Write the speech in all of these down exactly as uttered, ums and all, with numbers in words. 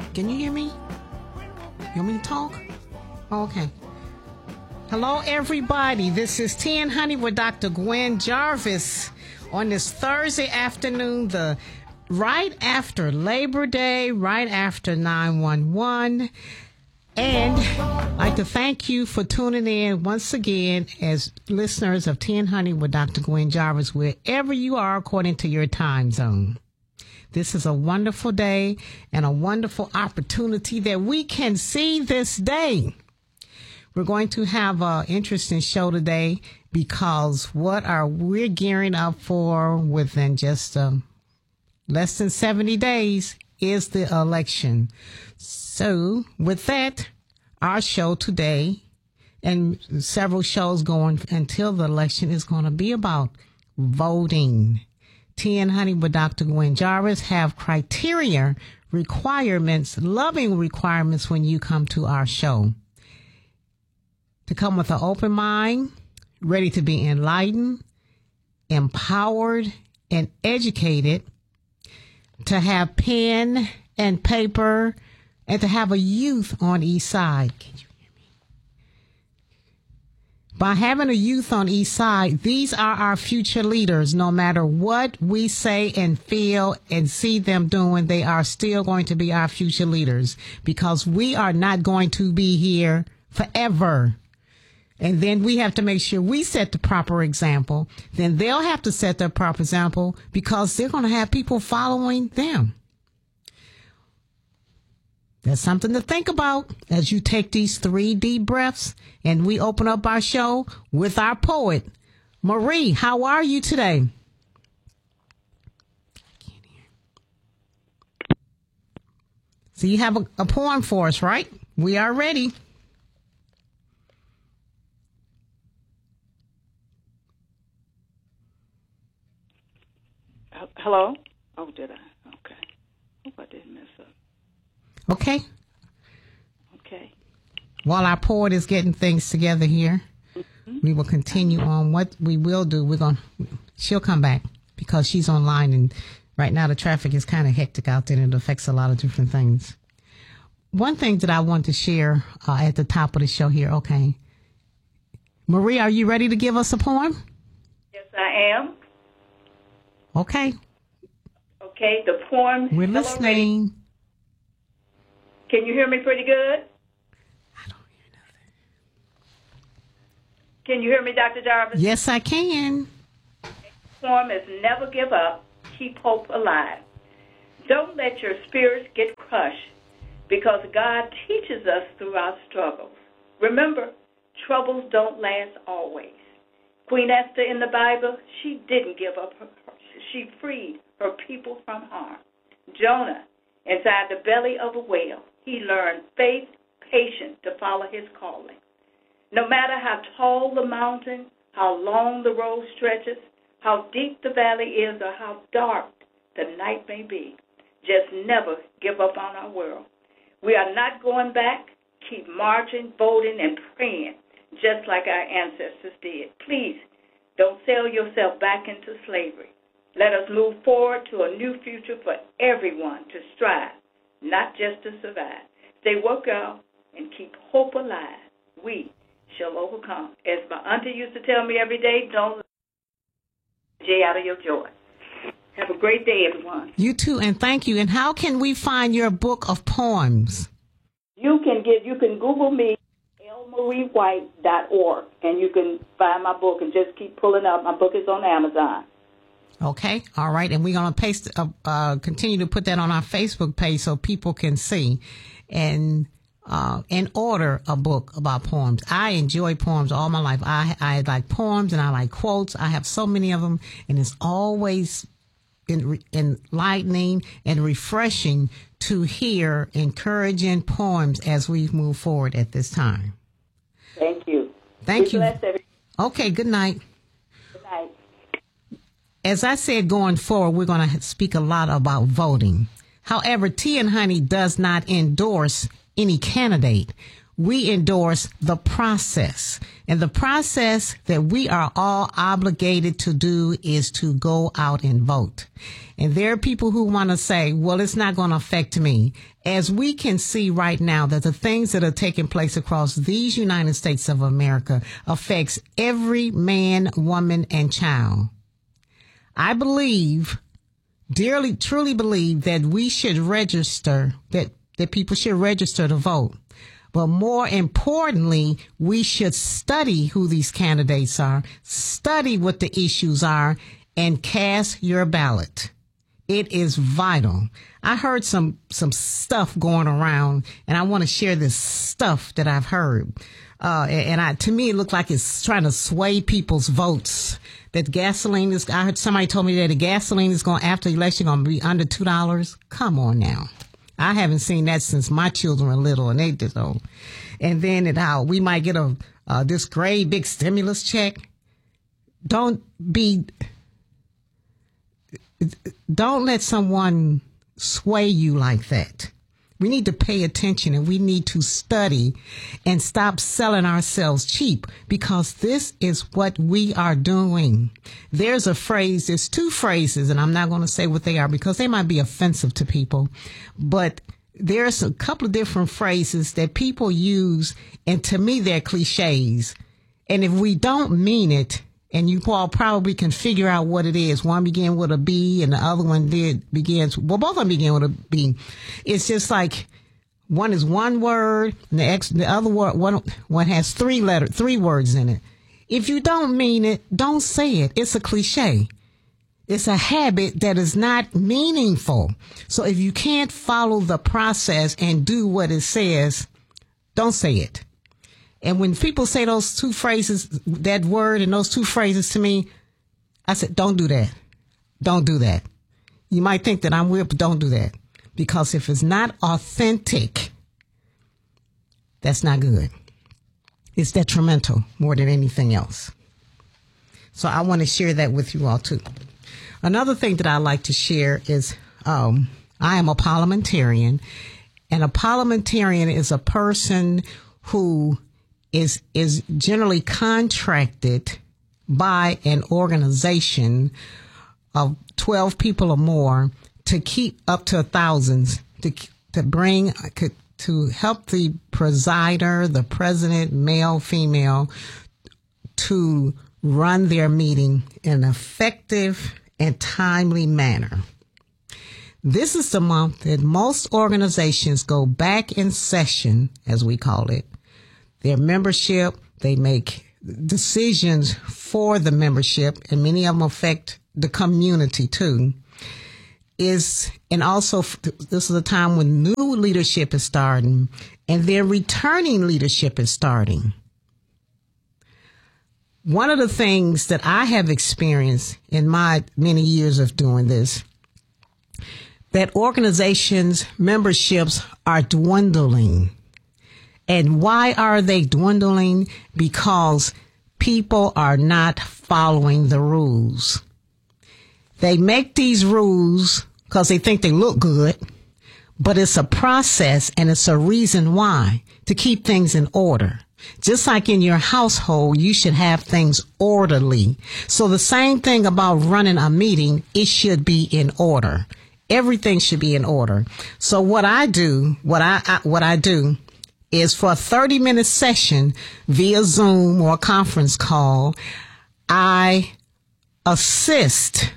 Can you hear me? You want me to talk? Oh, okay. Hello, everybody. This is Tea and Honey with Doctor Gwen Jarvis on this Thursday afternoon, the right after Labor Day, right after nine one one. And I'd like to thank you for tuning in once again as listeners of Tea and Honey with Doctor Gwen Jarvis, wherever you are according to your time zone. This is a wonderful day and a wonderful opportunity that we can see this day. We're going to have an interesting show today because what are we gearing up for within just um, less than seventy days is the election. So with that, our show today and several shows going until the election is going to be about voting. Tea and Honey with Doctor Gwen Jarvis have criteria, requirements, loving requirements when you come to our show. To come with an open mind, ready to be enlightened, empowered, and educated, to have pen and paper, and to have a youth on each side. Can you hear me? By having a youth on each side, these are our future leaders. No matter what we say and feel and see them doing, they are still going to be our future leaders because we are not going to be here forever. And then we have to make sure we set the proper example. Then they'll have to set the proper example because they're going to have people following them. That's something to think about as you take these three deep breaths and we open up our show with our poet. Marie, how are you today? I can't hear. So you have a, a poem for us, right? We are ready. Hello? Oh, did I? Okay. Hope I didn't mess up. Okay. Okay. While our poet is getting things together here, mm-hmm. we will continue on. What we will do, we're going to, she'll come back because she's online and right now the traffic is kind of hectic out there and it affects a lot of different things. One thing that I want to share uh, at the top of the show here, okay. Marie, are you ready to give us a poem? Yes, I am. Okay. Okay, the poem. We're listening. Can you hear me pretty good? I don't hear nothing. Can you hear me, Doctor Jarvis? Yes, I can. The poem is Never Give Up, Keep Hope Alive. Don't let your spirits get crushed because God teaches us through our struggles. Remember, troubles don't last always. Queen Esther in the Bible, she didn't give up her She freed her people from harm. Jonah, inside the belly of a whale, he learned faith, patience to follow his calling. No matter how tall the mountain, how long the road stretches, how deep the valley is, or how dark the night may be, just never give up on our world. We are not going back. Keep marching, voting, and praying, just like our ancestors did. Please don't sell yourself back into slavery. Let us move forward to a new future for everyone to strive, not just to survive. Stay woke out and keep hope alive. We shall overcome. As my auntie used to tell me every day, don't let the joy out of your joy. Have a great day, everyone. You too, and thank you. And how can we find your book of poems? You can get. You can Google me, l marie white dot org, and you can find my book and just keep pulling up. My book is on Amazon. Okay. All right. And we're going to paste, uh, uh, continue to put that on our Facebook page so people can see and, uh, and order a book about poems. I enjoy poems all my life. I, I like poems and I like quotes. I have so many of them and it's always en- enlightening and refreshing to hear encouraging poems as we move forward at this time. Thank you. Thank Be you. blessed, everyone. Okay. Good night. Good night. As I said, going forward, we're going to speak a lot about voting. However, Tea and Honey does not endorse any candidate. we endorse the process. And the process that we are all obligated to do is to go out and vote. And there are people who want to say, well, it's not going to affect me. As we can see right now that the things that are taking place across these United States of America affects every man, woman, and child. I believe, dearly, truly believe that we should register, that, that people should register to vote. But more importantly, we should study who these candidates are, study what the issues are, and cast your ballot. It is vital. I heard some, some stuff going around, and I want to share this stuff that I've heard. Uh, and I, to me, it looked like it's trying to sway people's votes. That gasoline is, I heard somebody told me that the gasoline is going, after the election, going to be under two dollars. Come on now. I haven't seen that since my children were little, and they did so. And then it how we might get a uh, this great big stimulus check. Don't be, don't let someone sway you like that. We need to pay attention, and we need to study and stop selling ourselves cheap, because this is what we are doing. There's a phrase, there's two phrases, and I'm not going to say what they are because they might be offensive to people, but there's a couple of different phrases that people use, and to me, they're cliches. And if we don't mean it, and you all probably can figure out what it is. One began with a B and the other one did begins, well, both of them began with a B. It's just like one is one word and the, ex, the other word, one, one has three letters, three words in it. If you don't mean it, don't say it. It's a cliche. It's a habit that is not meaningful. So if you can't follow the process and do what it says, don't say it. And when people say those two phrases, that word and those two phrases to me, I said, don't do that. Don't do that. You might think that I'm weird, but don't do that. Because if it's not authentic, that's not good. It's detrimental more than anything else. So I want to share that with you all too. Another thing that I like to share is um, I am a parliamentarian, and a parliamentarian is a person who is is generally contracted by an organization of twelve people or more to keep up to thousands, to to bring, to help the presider, the president, male, female, to run their meeting in an effective and timely manner. This is the month that most organizations go back in session, as we call it. Their membership, they make decisions for the membership, and many of them affect the community too. Is and also this is a time when new leadership is starting, and then returning leadership is starting. One of the things that I have experienced in my many years of doing this, that organizations' memberships are dwindling. And why are they dwindling? Because people are not following the rules. They make these rules because they think they look good, but it's a process and it's a reason why, to keep things in order. Just like in your household, you should have things orderly. So the same thing about running a meeting, it should be in order. Everything should be in order. So what I do, what I, I what I do is for a thirty minute session via Zoom or conference call, I assist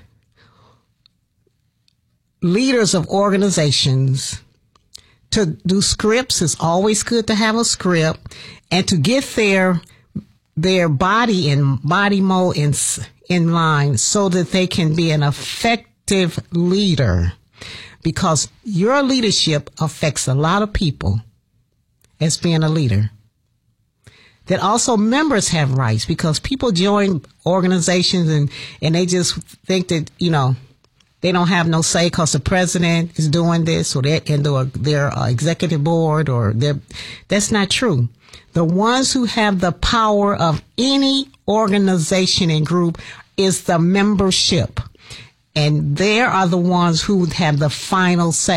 leaders of organizations to do scripts. It's always good to have a script, and to get their their body in body mode in in line so that they can be an effective leader, because your leadership affects a lot of people as being a leader. That also members have rights, because people join organizations and and they just think that, you know, they don't have no say because the president is doing this, or they're in their, their uh, executive board, or their, that's not true. The ones who have the power of any organization and group is the membership. And they are the ones who have the final say.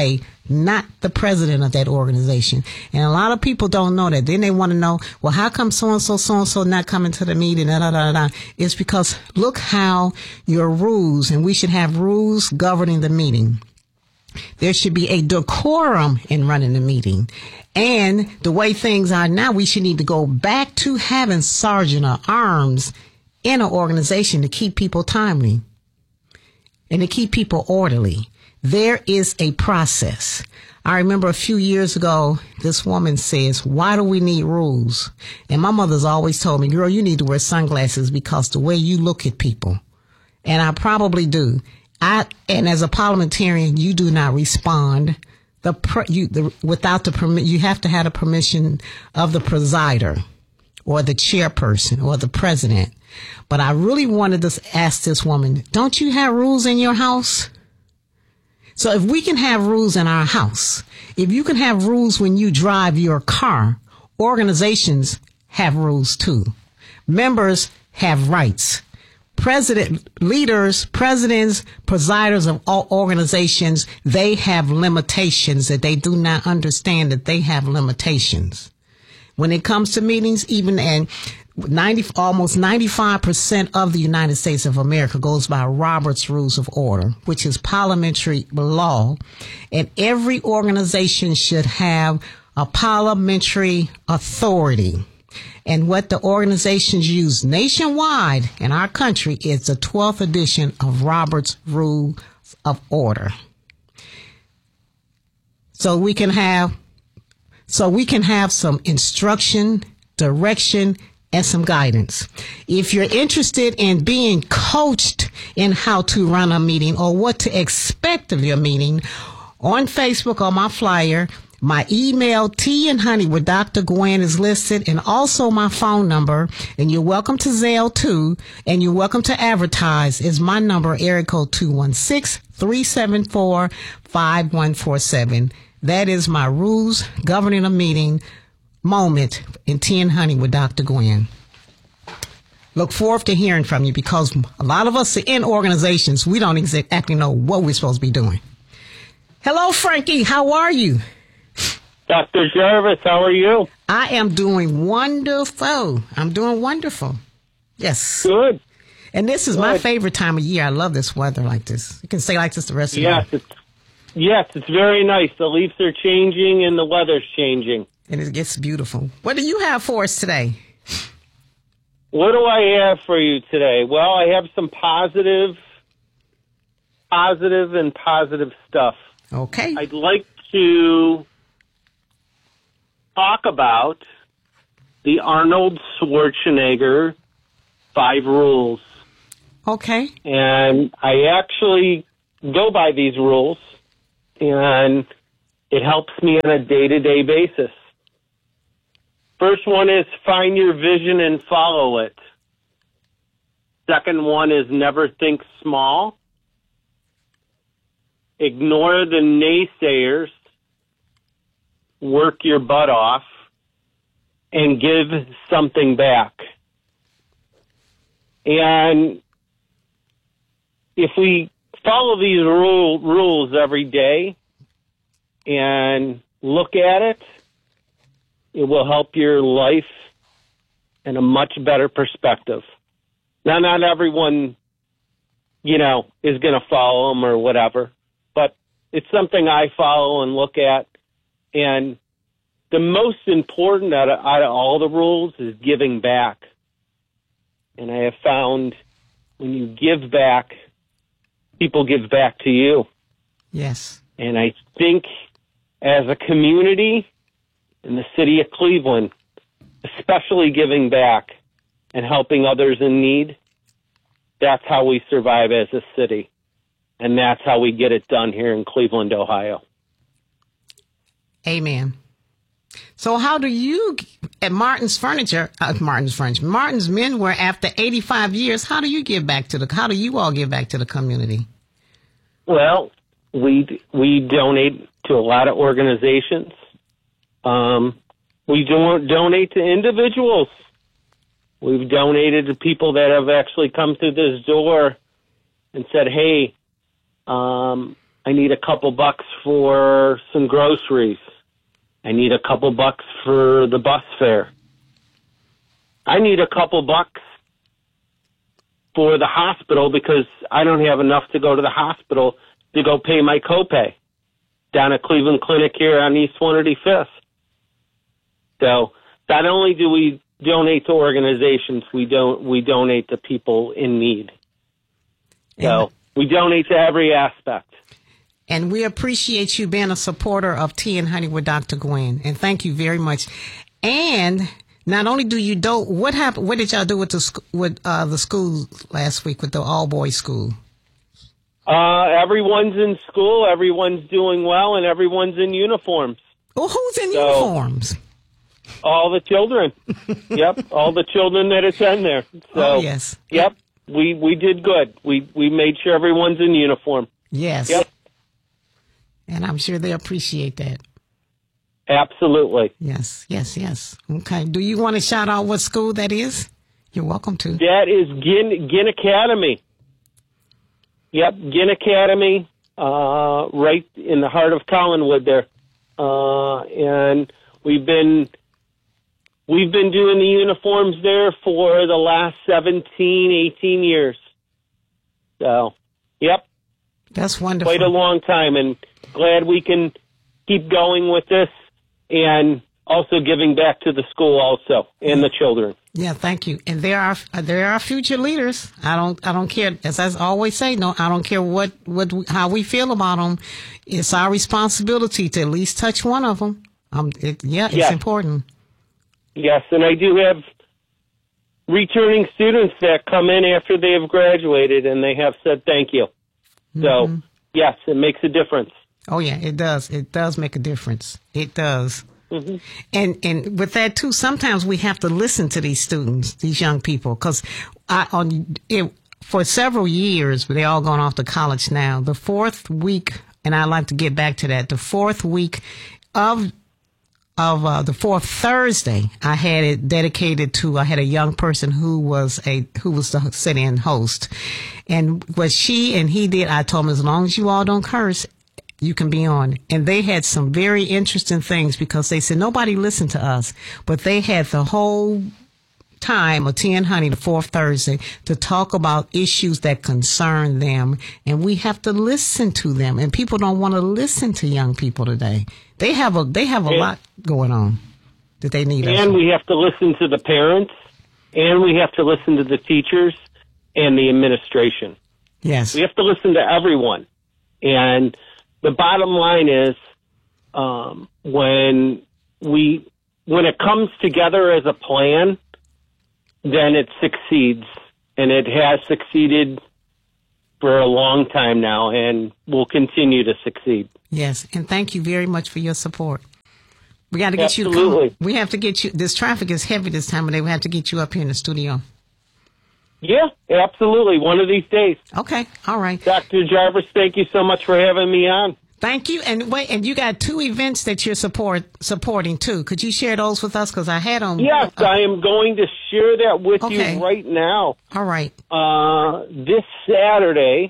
not the president of that organization. And a lot of people don't know that. Then they want to know, well, how come so-and-so, so-and-so not coming to the meeting? Da, da, da, da. It's because look how your rules, and we should have rules governing the meeting. There should be a decorum in running the meeting. And the way things are now, we should need to go back to having sergeant of arms in an organization to keep people timely and to keep people orderly. There is a process. I remember a few years ago, this woman says, why do we need rules? And my mother's always told me, girl, you need to wear sunglasses because the way you look at people. And I probably do. I, and as a parliamentarian, you do not respond the, you, the without the permit. You have to have the permission of the presider or the chairperson or the president. But I really wanted to ask this woman, don't you have rules in your house? So if we can have rules in our house, if you can have rules when you drive your car, organizations have rules too. Members have rights. President, leaders, presidents, presiders of all organizations, they have limitations that they do not understand that they have limitations. When it comes to meetings, even and ninety, almost ninety-five percent of the United States of America goes by Robert's Rules of Order, which is parliamentary law. And every organization should have a parliamentary authority. And what the organizations use nationwide in our country is the twelfth edition of Robert's Rules of Order. So we can have, so we can have some instruction, direction, and some guidance. If you're interested in being coached in how to run a meeting or what to expect of your meeting, on Facebook on my flyer, my email, Tea and Honey with Doctor Gwen, is listed, and also my phone number. And you're welcome to Zelle too, and you're welcome to advertise. Is my number, area code two one six, three seven four, five one four seven. That is my rules governing a meeting moment in Tea and Honey with Doctor Gwen. Look forward to hearing from you, because a lot of us are in organizations. We don't exactly know what we're supposed to be doing. Hello, Frankie. How are you? Doctor Jarvis, how are you? I am doing wonderful. I'm doing wonderful. Yes. Good. And this is Good. my favorite time of year. I love this weather like this. You can stay like this the rest of the yes, year. It's, yes, it's very nice. The leaves are changing and the weather's changing. And it gets beautiful. What do you have for us today? What do I have for you today? Well, I have some positive, positive and positive stuff. Okay. I'd like to talk about the Arnold Schwarzenegger five rules. Okay. And I actually go by these rules, and it helps me on a day-to-day basis. First one is find your vision and follow it. Second one is never think small. Ignore the naysayers. Work your butt off, and give something back. And if we follow these rule, rules every day and look at it, it will help your life in a much better perspective. Now, not everyone, you know, is going to follow them or whatever, but it's something I follow and look at. And the most important out of, out of all the rules is giving back. And I have found when you give back, people give back to you. Yes. And I think as a community in the city of Cleveland, especially giving back and helping others in need, that's how we survive as a city. And that's how we get it done here in Cleveland, Ohio. Amen. So how do you, at Martin's Furniture, uh, Martin's Furniture, Martin's Menswear, after eighty-five years, how do you give back to the, how do you all give back to the community? Well, we we donate to a lot of organizations. Um, we do, donate to individuals. We've donated to people that have actually come through this door and said, hey, um, I need a couple bucks for some groceries. I need a couple bucks for the bus fare. I need a couple bucks for the hospital because I don't have enough to go to the hospital to go pay my copay down at Cleveland Clinic here on East one eighty-fifth. So not only do we donate to organizations, we don't we donate to people in need. So we donate to every aspect. And we appreciate you being a supporter of Tea and Honey with Doctor Gwen. And thank you very much. And not only do you do, what happened? What did y'all do with the sc- with uh, the school last week with the all boys school? Uh, everyone's in school. Everyone's doing well, and everyone's in uniforms. Well, who's in So, uniforms? All the children. Yep, all the children that attend there. So, Oh, yes. Yep, we we did good. We we made sure everyone's in uniform. Yes. Yep, And I'm sure they appreciate that. absolutely. Yes, yes, yes. Okay. Do you want to shout out what school that is? You're welcome to. That is Ginn, Ginn Academy. Yep, Ginn Academy, uh, right in the heart of Collinwood there. Uh, and we've been we've been doing the uniforms there for the last seventeen, eighteen years. So, yep, That's wonderful. quite a long time, and glad we can keep going with this and also giving back to the school also and the children. Yeah, thank you. And there are there are future leaders. I don't I don't care. As I always say, no, I don't care what what how we feel about them. It's our responsibility to at least touch one of them. Um, it, yeah, it's Yes. important. Yes, and I do have returning students that come in after they have graduated, and they have said thank you. So, yes, it makes a difference. Oh yeah, it does. It does make a difference. It does. Mm-hmm. And and with that too, sometimes we have to listen to these students, these young people, because I on it, for several years, they all gone off to college now. The fourth week, and I'd like to get back to that. The fourth week of of uh, the fourth Thursday, I had it dedicated to. I had a young person who was a who was the sit-in host, and what she and he did, I told him, as long as you all don't curse, you can be on. And they had some very interesting things because they said nobody listened to us, but they had the whole time of Tea and Honey, the fourth Thursday, to talk about issues that concern them. And we have to listen to them. And people don't want to listen to young people today. They have a, they have a And- lot going on that they need us. And we have to listen to the parents, and we have to listen to the teachers and the administration. Yes. We have to listen to everyone. And the bottom line is, um, when we when it comes together as a plan, then it succeeds, and it has succeeded for a long time now, and will continue to succeed. Yes. And thank you very much for your support. We got to get you. Absolutely. Come, we have to get you. This traffic is heavy this time of day. We have to get you up here in the studio. Yeah, absolutely. One of these days. Okay. All right. Doctor Jarvis, thank you so much for having me on. Thank you. And wait, and you got two events that you're support supporting too. Could you share those with us? Because I had them. Yes, uh, I am going to share that with Okay. you right now. All right. Uh, this Saturday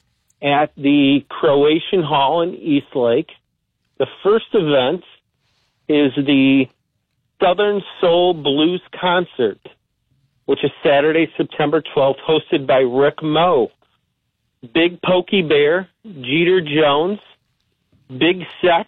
at the Croatian Hall in Eastlake, the first event is the Southern Soul Blues Concert, which is Saturday, September twelfth, hosted by Rick Moe. Big Pokey Bear, Jeter Jones, Big Set,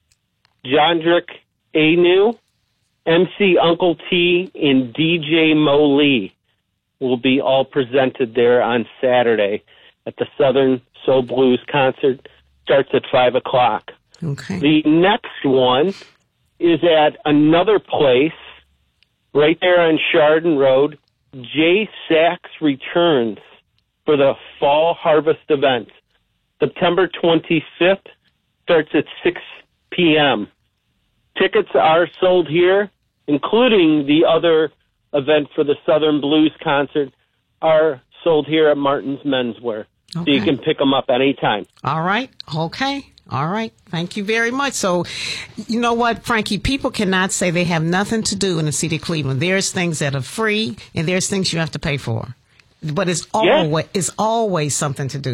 Jondrick Anu, M C Uncle T, and D J Mo Lee will be all presented there on Saturday at the Southern Soul Blues Concert. Starts at five o'clock. Okay. The next one is at another place right there on Chardon Road. J. Sachs returns for the Fall Harvest event. September twenty-fifth, starts at six p.m. Tickets are sold here, including the other event for the Southern Blues Concert, are sold here at Martin's Menswear. So you Okay. can pick them up anytime. All right. Okay. All right. Thank you very much. So, you know what, Frankie? People cannot say they have nothing to do in the city of Cleveland. There's things that are free, and there's things you have to pay for. But it's Yeah. always it's always something to do.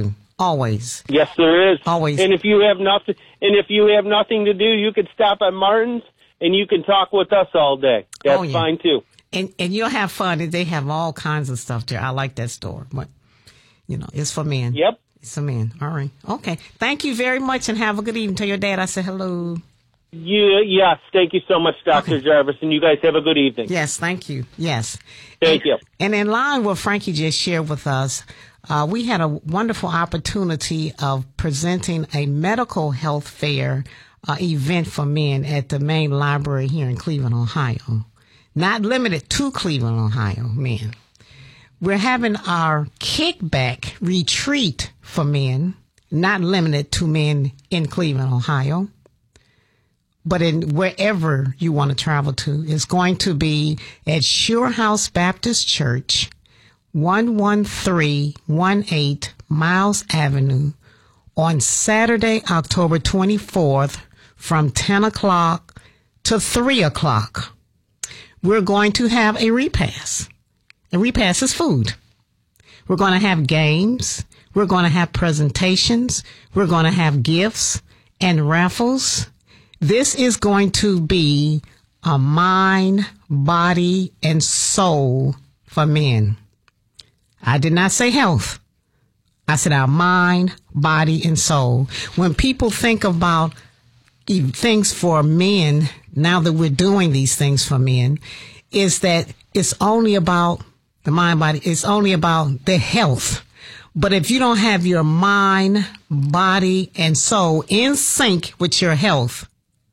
Always. Yes, there is. Always. And if you have nothing, and if you have nothing to do, you could stop at Martin's and you can talk with us all day. That's oh, yeah. fine too. And and you'll have fun. And they have all kinds of stuff there. I like that store, but you know, it's for men. Yep. It's a man. All right. Okay. Thank you very much, and have a good evening. Tell your dad I said hello. Yeah, yes. Thank you so much, Doctor Okay. Jarvis, and you guys have a good evening. Yes, thank you. Yes. Thank and, you. And in line with what Frankie just shared with us, uh, we had a wonderful opportunity of presenting a medical health fair uh, event for men at the main library here in Cleveland, Ohio. Not limited to Cleveland, Ohio, men. We're having our kickback retreat for men, not limited to men in Cleveland, Ohio, but in wherever you want to travel to. It's going to be at Sure House Baptist Church, one thirteen eighteen Miles Avenue, on Saturday, October twenty-fourth, from ten o'clock to three o'clock. We're going to have a repast. A repast is food. We're going to have games. We're going to have presentations. We're going to have gifts and raffles. This is going to be a mind, body, and soul for men. I did not say health. I said our mind, body, and soul. When people think about things for men, now that we're doing these things for men, is that it's only about the mind, body, it's only about the health. But if you don't have your mind, body, and soul in sync with your health,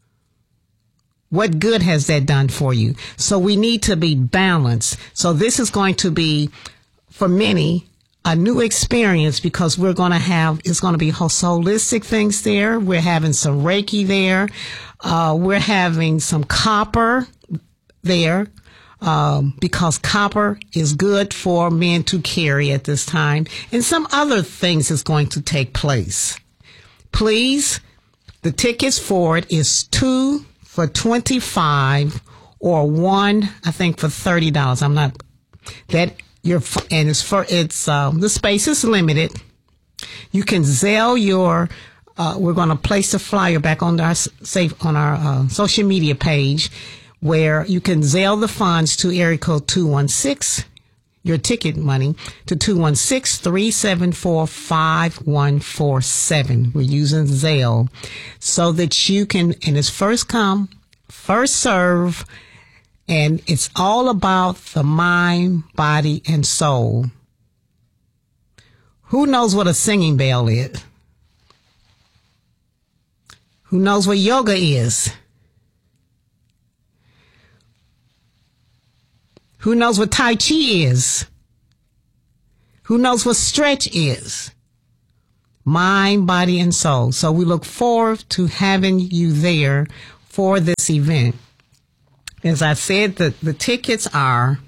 what good has that done for you? So we need to be balanced. So this is going to be, for many, a new experience, because we're going to have, it's going to be holistic things there. We're having some Reiki there. Uh, we're having some copper there. Um, because copper is good for men to carry at this time, and some other things is going to take place. Please, the tickets for it is two for twenty-five or one, I think, for thirty dollars. I'm not that you're, and it's for, it's, um, the space is limited. You can Zelle your, uh, we're going to place the flyer back on our safe, on our, uh, social media page, where you can Zelle the funds to area code two one six, your ticket money, to two one six, three seven four, five one four seven. We're using Zelle so that you can, and it's first come, first serve, and it's all about the mind, body, and soul. Who knows what a singing bell is? Who knows what yoga is? Who knows what Tai Chi is? Who knows what stretch is? Mind, body, and soul. So we look forward to having you there for this event. As I said, the, the tickets are,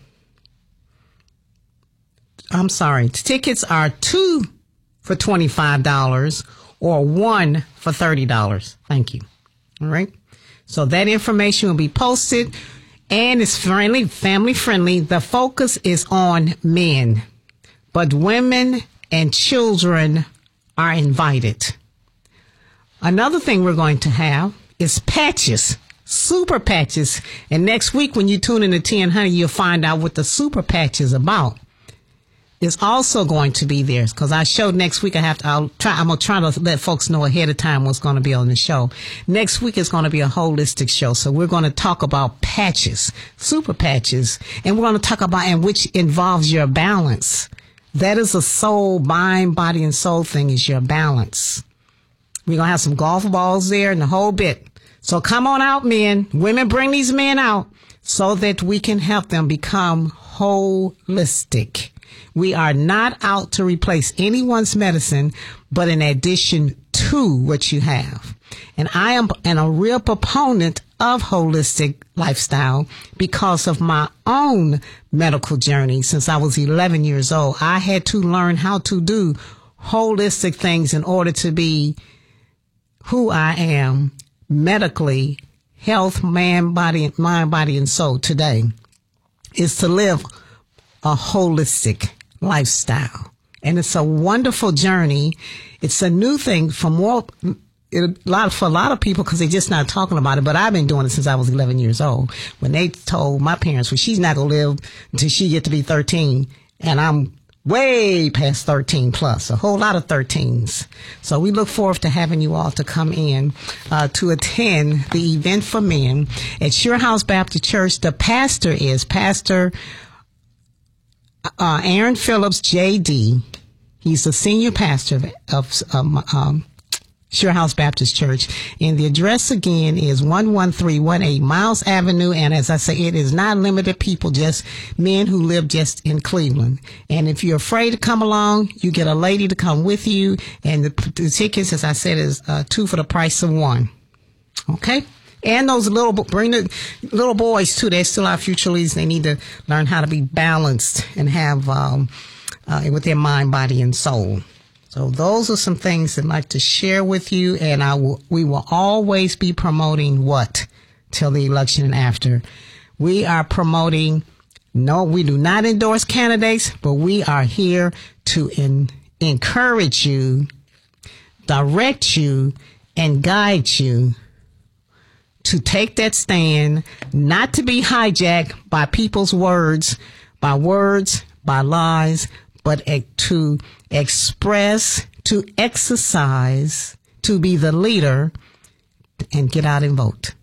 I'm sorry, the tickets are two for twenty-five dollars or one for thirty dollars. Thank you. All right. So that information will be posted. And it's friendly, family friendly. The focus is on men, but women and children are invited. Another thing we're going to have is patches, super patches. And next week, when you tune in to T and Honey, you'll find out what the super patch is about. Is also going to be there, because I showed next week. I have to. I'll try. I'm gonna try to let folks know ahead of time what's going to be on the show. Next week is going to be a holistic show, so we're going to talk about patches, super patches, and we're going to talk about and which involves your balance. That is a soul, mind, body, and soul thing. Is your balance. We're gonna have some golf balls there and the whole bit. So come on out, men. Women, bring these men out so that we can help them become holistic. We are not out to replace anyone's medicine, but in addition to what you have. And I am and a real proponent of holistic lifestyle because of my own medical journey. Since I was eleven years old, I had to learn how to do holistic things in order to be who I am medically, health, man, body, mind, body, and soul today, is to live a holistic lifestyle. And it's a wonderful journey. It's a new thing for more, it, a lot, for a lot of people because they're just not talking about it. But I've been doing it since I was eleven years old. When they told my parents, well, she's not going to live until she get to be thirteen. And I'm way past thirteen plus, a whole lot of thirteens. So we look forward to having you all to come in uh, to attend the event for men at Sure House Baptist Church. The pastor is Pastor uh, Aaron Phillips, J D. He's the senior pastor of, of um, um, Sure House Baptist Church. And the address again is one one three one eight Miles Avenue. And as I say, it is not limited people, just men who live just in Cleveland. And if you're afraid to come along, you get a lady to come with you. And the, the tickets, as I said, is uh, two for the price of one. Okay? And those little, bring the little boys too. They're still our future leaders. They need to learn how to be balanced and have, um, uh, with their mind, body, and soul. So those are some things I'd like to share with you, and I will, we will always be promoting what till the election and after. We are promoting, no, we do not endorse candidates, but we are here to in, encourage you, direct you, and guide you to take that stand, not to be hijacked by people's words, by words, by lies, but to express, to exercise, to be the leader, and get out and vote.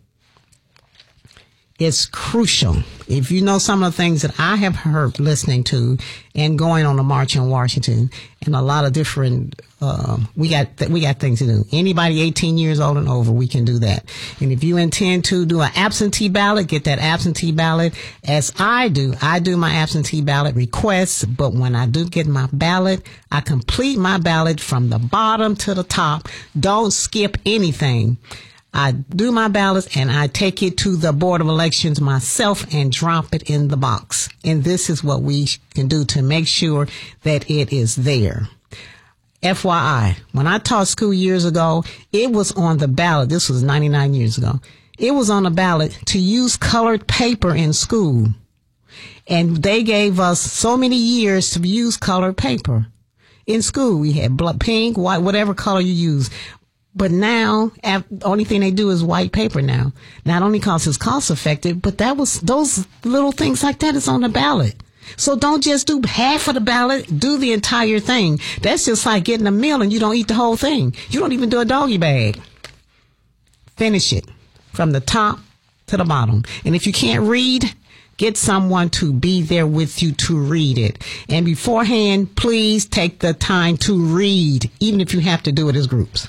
It's crucial. If you know some of the things that I have heard listening to and going on a march in Washington and a lot of different, uh, we got, th- we got things to do. Anybody eighteen years old and over, we can do that. And if you intend to do an absentee ballot, get that absentee ballot as I do. I do my absentee ballot requests, but when I do get my ballot, I complete my ballot from the bottom to the top. Don't skip anything. I do my ballots and I take it to the Board of Elections myself and drop it in the box. And this is what we can do to make sure that it is there. F Y I, when I taught school years ago, it was on the ballot. This was ninety-nine years ago. It was on the ballot to use colored paper in school. And they gave us so many years to use colored paper. In school, we had blood, pink, white, whatever color you use. But now, the only thing they do is white paper now. Not only because it's cost effective, but that was, those little things like that is on the ballot. So don't just do half of the ballot, do the entire thing. That's just like getting a meal and you don't eat the whole thing. You don't even do a doggy bag. Finish it from the top to the bottom. And if you can't read, get someone to be there with you to read it. And beforehand, please take the time to read, even if you have to do it as groups.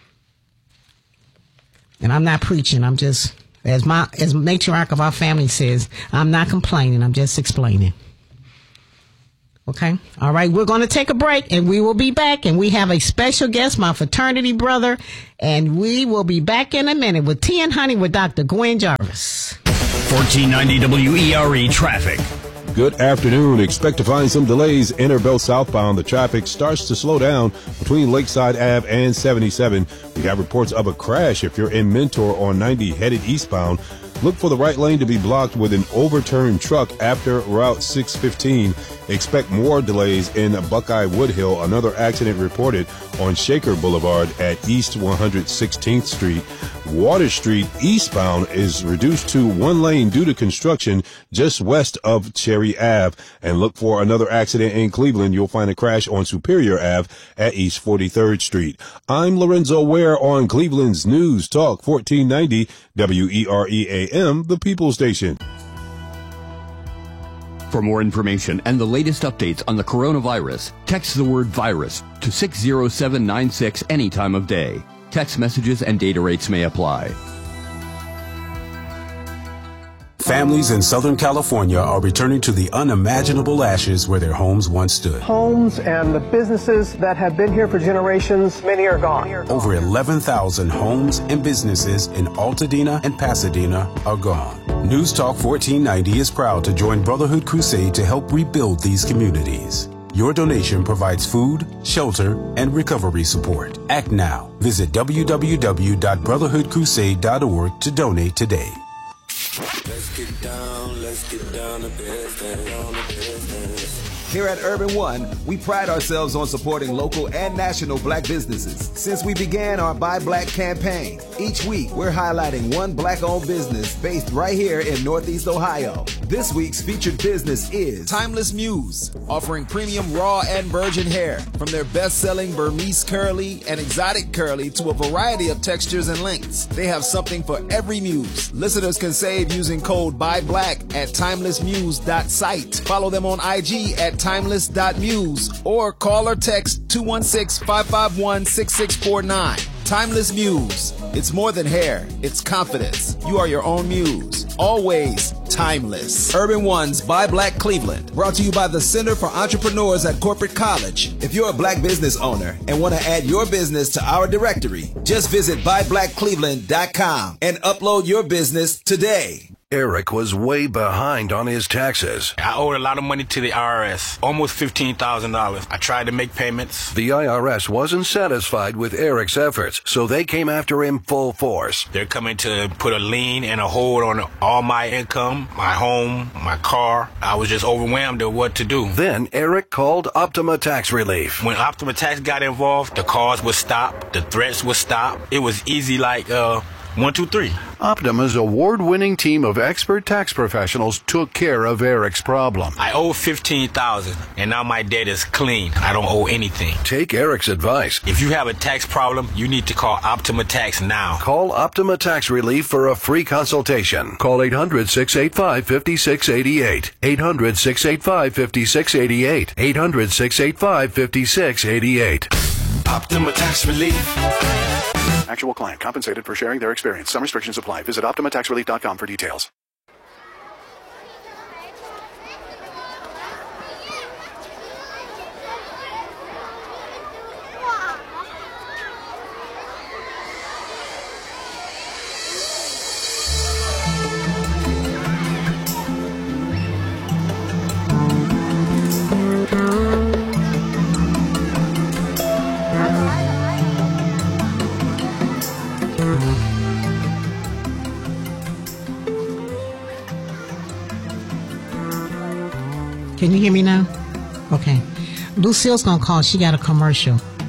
And I'm not preaching. I'm just, as my, as matriarch of our family says, I'm not complaining. I'm just explaining. Okay. All right. We're going to take a break and we will be back. And we have a special guest, my fraternity brother. And we will be back in a minute with Tea and Honey with Doctor Gwen Jarvis. fourteen ninety W E R E traffic. Good afternoon. Expect to find some delays inner-belt southbound. The traffic starts to slow down between Lakeside Ave and seventy-seven. We got reports of a crash if you're in Mentor on ninety headed eastbound. Look for the right lane to be blocked with an overturned truck after Route six fifteen. Expect more delays in Buckeye Woodhill. Another accident reported on Shaker Boulevard at East one hundred sixteenth Street. Water Street eastbound is reduced to one lane due to construction just west of Cherry Ave. And look for another accident in Cleveland. You'll find a crash on Superior Ave at East forty-third Street. I'm Lorenzo Ware on Cleveland's News Talk fourteen ninety W E R E A M, the People Station. For more information and the latest updates on the coronavirus, text the word virus to six zero seven nine six any time of day. Text messages and data rates may apply. Families in Southern California are returning to the unimaginable ashes where their homes once stood. Homes and the businesses that have been here for generations, many are gone. Over eleven thousand homes and businesses in Altadena and Pasadena are gone. News Talk fourteen ninety is proud to join Brotherhood Crusade to help rebuild these communities. Your donation provides food, shelter, and recovery support. Act now. Visit w w w dot brotherhood crusade dot org to donate today. Let's get down, let's get down to business, down to business. Here at Urban One, we pride ourselves on supporting local and national black businesses. Since we began our Buy Black campaign, each week we're highlighting one black-owned business based right here in Northeast Ohio. This week's featured business is Timeless Muse, offering premium raw and virgin hair, from their best-selling Burmese curly and exotic curly to a variety of textures and lengths. They have something for every muse. Listeners can save using code BUYBLACK at timeless muse dot site. Follow them on I G at timeless dot muse or call or text two one six, five five one, six six four nine. Timeless Muse. It's more than hair. It's confidence. You are your own muse. Always timeless. Urban One's Buy Black Cleveland. Brought to you by the Center for Entrepreneurs at Corporate College. If you're a black business owner and want to add your business to our directory, just visit buy black cleveland dot com and upload your business today. Eric was way behind on his taxes. I owed a lot of money to the I R S, almost fifteen thousand dollars. I tried to make payments. The I R S wasn't satisfied with Eric's efforts, so they came after him full force. They're coming to put a lien and a hold on all my income, my home, my car. I was just overwhelmed at what to do. Then Eric called Optima Tax Relief. When Optima Tax got involved, the calls would stop, the threats would stop. It was easy like, uh, one, two, three. Optima's award-winning team of expert tax professionals took care of Eric's problem. I owe fifteen thousand dollars, and now my debt is clean. I don't owe anything. Take Eric's advice. If you have a tax problem, you need to call Optima Tax now. Call Optima Tax Relief for a free consultation. Call eight hundred, six eight five, five six eight eight. eight hundred, six eight five, five six eight eight. eight hundred, six eight five, five six eight eight. Optima Tax Relief. Actual client compensated for sharing their experience. Some restrictions apply. Visit optima tax relief dot com for details. Can you hear me now? Okay. Lucille's gonna call. She got a commercial.